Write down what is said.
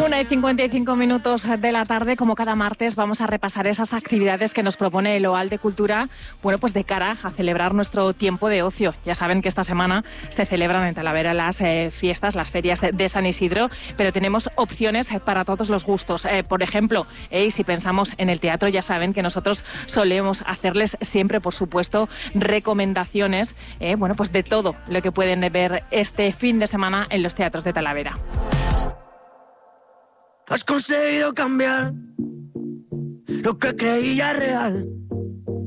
1:55 de la tarde, como cada martes, vamos a repasar esas actividades que nos propone el OAL de Cultura, bueno, pues de cara a celebrar nuestro tiempo de ocio. Ya saben que esta semana se celebran en Talavera las fiestas, las ferias de San Isidro, pero tenemos opciones para todos los gustos. Por ejemplo, y si pensamos en el teatro, ya saben que nosotros solemos hacerles siempre, por supuesto, recomendaciones, bueno, pues de todo lo que pueden ver este fin de semana en los teatros de Talavera. Has conseguido cambiar lo que creía real.